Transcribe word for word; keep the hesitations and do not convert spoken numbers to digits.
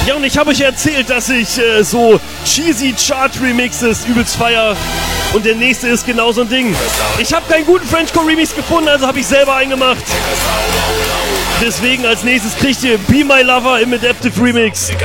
Ja, und ich habe euch erzählt, dass ich äh, so cheesy Chart-Remixes übelst feier. Und der nächste ist genau so ein Ding. Ich habe keinen guten Frenchcore-Remix gefunden, also habe ich selber einen gemacht. Deswegen als nächstes kriegt ihr Be My Lover im Adaptive Remix.